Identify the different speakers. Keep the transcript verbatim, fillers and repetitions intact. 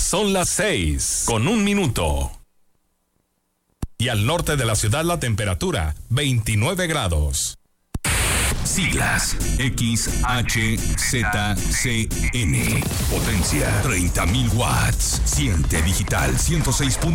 Speaker 1: Son las seis con un minuto. Y al norte de la ciudad la temperatura veintinueve grados.
Speaker 2: Siglas X H Z C N. Potencia treinta mil watts. Siente digital ciento seis.